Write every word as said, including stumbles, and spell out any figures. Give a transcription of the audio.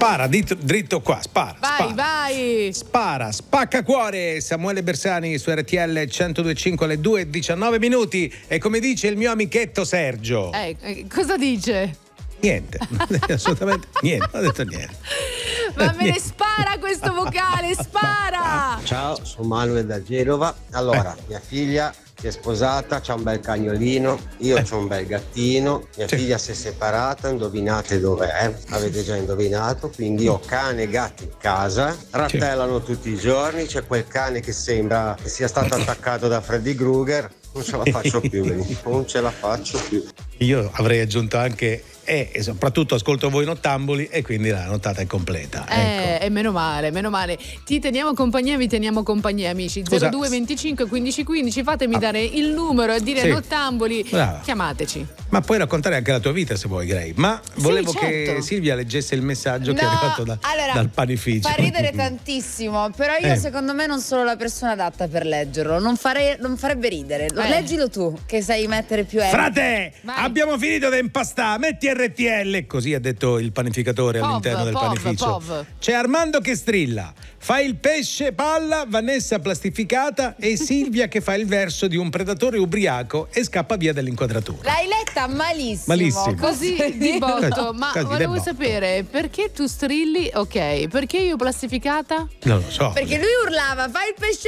Spara dritto, dritto qua, spara. Vai, spara. vai. Spara, spacca cuore. Samuele Bersani su R T L centodue e cinque alle due e diciannove minuti. E come dice il mio amichetto Sergio. Eh, eh, cosa dice? Niente, assolutamente niente, non ho detto niente. Ma me ne spara questo vocale, spara! Ciao, sono Manuel da Genova. Allora, eh. mia figlia si è sposata, c'ha un bel cagnolino, io eh. c'ho un bel gattino, mia sì. figlia si è separata, indovinate dov'è? Avete già indovinato, quindi ho cane e gatti in casa, rattellano sì. tutti i giorni, c'è quel cane che sembra che sia stato attaccato da Freddy Krueger, non ce la faccio più, non ce la faccio più. Io avrei aggiunto anche e soprattutto ascolto voi nottamboli e quindi la nottata è completa. Eh, ecco. E meno male, meno male. Ti teniamo compagnia, vi teniamo compagnia, amici. Scusa. zero due venticinque quindici quindici, fatemi ah. dare il numero e dire sì. nottamboli. Brava. Chiamateci. Ma puoi raccontare anche la tua vita se vuoi, Grey. Ma volevo sì, certo. che Silvia leggesse il messaggio no, che è arrivato da, allora, dal panificio. Fa ridere tantissimo, però io eh. secondo me non sono la persona adatta per leggerlo. Non, farei, non farebbe ridere. Eh. Leggilo tu, che sai mettere più effort. Frate, Vai. abbiamo finito di impastare, metti R T L. Così ha detto il panificatore Pov, all'interno del pov, panificio. pov. C'è Armando che strilla, fa il pesce palla, Vanessa plastificata e Silvia che fa il verso di un predatore ubriaco e scappa via dall'inquadratura. L'hai letta malissimo. Malissimo. Così di botto. Ma Così di volevo botto. sapere perché tu strilli, ok, perché io plastificata? Non lo so. Perché lui urlava, fai il pesce